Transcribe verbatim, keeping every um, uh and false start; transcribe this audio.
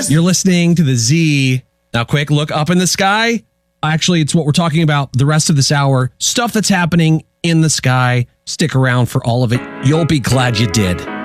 Yes. You're listening to the Z. Now, quick look up in the sky. Actually, it's what we're talking about the rest of this hour. Stuff that's happening in the sky. Stick around for all of it. You'll be glad you did.